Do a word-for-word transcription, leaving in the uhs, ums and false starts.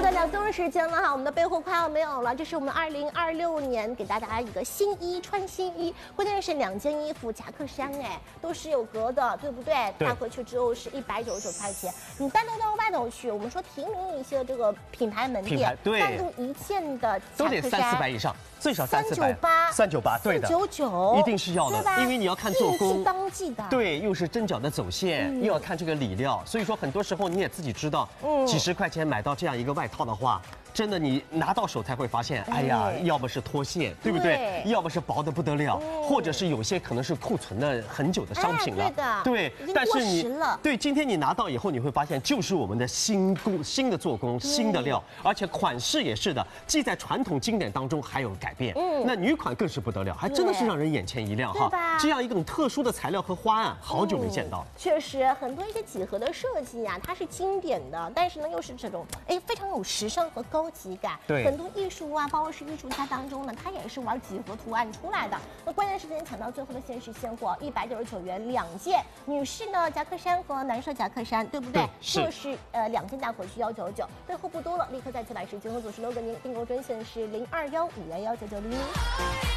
的两周时间了哈，我们的备货快要没有了。这是我们二零二六年给大家一个新衣穿新衣，关键是两件衣服夹克衫哎，都是有格的，对不对？ 对带回去之后是一百九十九块钱，你单独到外头去，我们说提名一些这个品牌门店， 品牌对单独一件的都得三四百以上，最少三四百。 三九八， 三九八，对的， 九九， 一定是要的，因为你要看做工， 是当季的， 对，又是针脚的走线，嗯、又要看这个里料，所以说很多时候你也自己知道，嗯，几十块钱买到这样一个外套的话。真的，你拿到手才会发现，哎呀，要么是脱线，对不对？要么是薄的不得了，或者是有些可能是库存的很久的商品了，对。但是你对今天你拿到以后，你会发现就是我们的新工、新的做工、新的料，而且款式也是的，既在传统经典当中还有改变。嗯，那女款更是不得了，还真的是让人眼前一亮哈。这样一种特殊的材料和花案，好久没见到了。 确实，很多一些几何的设计呀，它是经典的，但是呢又是这种哎非常有时尚和高级感。 对， 很多艺术啊，包括是艺术家当中呢，它也是玩几何图案出来的。那关键时间抢到最后的限时现货，一百九十九元两件，女士呢夹克衫和男士夹克衫，对不对？ 是。 各是呃两件带回去幺九九，最后不多了，立刻在此百时结合组十六个您订购专线是零二幺五幺幺九九零零。